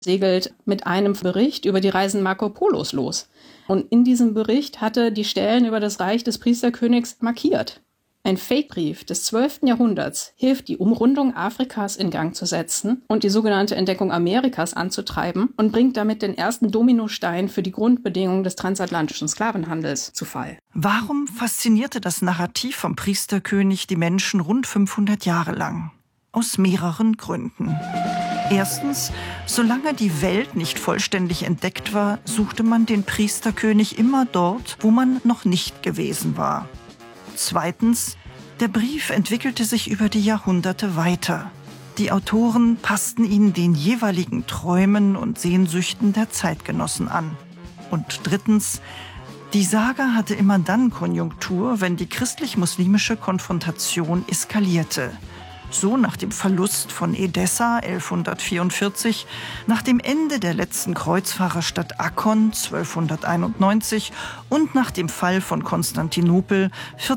segelt mit einem Bericht über die Reisen Marco Polos los. Und in diesem Bericht hatte die Stellen über das Reich des Priesterkönigs markiert. Ein Fake-Brief des 12. Jahrhunderts hilft, die Umrundung Afrikas in Gang zu setzen und die sogenannte Entdeckung Amerikas anzutreiben und bringt damit den ersten Dominostein für die Grundbedingungen des transatlantischen Sklavenhandels zu Fall. Warum faszinierte das Narrativ vom Priesterkönig die Menschen rund 500 Jahre lang? Aus mehreren Gründen. Erstens, solange die Welt nicht vollständig entdeckt war, suchte man den Priesterkönig immer dort, wo man noch nicht gewesen war. Zweitens, der Brief entwickelte sich über die Jahrhunderte weiter. Die Autoren passten ihn den jeweiligen Träumen und Sehnsüchten der Zeitgenossen an. Und drittens, die Saga hatte immer dann Konjunktur, wenn die christlich-muslimische Konfrontation eskalierte. So nach dem Verlust von Edessa 1144, nach dem Ende der letzten Kreuzfahrerstadt Akkon 1291 und nach dem Fall von Konstantinopel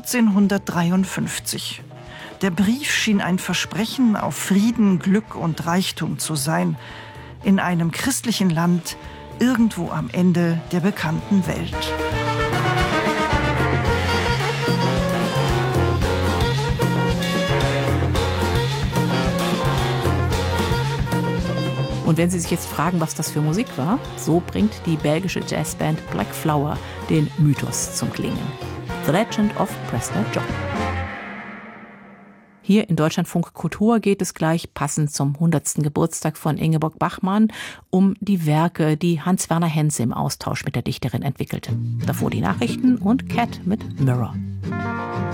1453. Der Brief schien ein Versprechen auf Frieden, Glück und Reichtum zu sein, in einem christlichen Land, irgendwo am Ende der bekannten Welt. Und wenn Sie sich jetzt fragen, was das für Musik war, so bringt die belgische Jazzband Black Flower den Mythos zum Klingen. The Legend of Prester John. Hier in Deutschlandfunk Kultur geht es gleich passend zum 100. Geburtstag von Ingeborg Bachmann um die Werke, die Hans-Werner Henze im Austausch mit der Dichterin entwickelte. Davor die Nachrichten und Cat mit Mirror.